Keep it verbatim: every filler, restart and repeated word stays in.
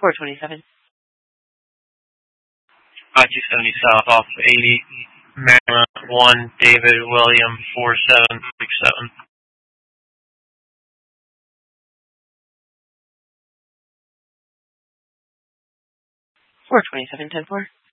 four twenty-seven. I two seventy south off of eighty, Maryland, one, David William, four seven six seven. four twenty-seven, ten four.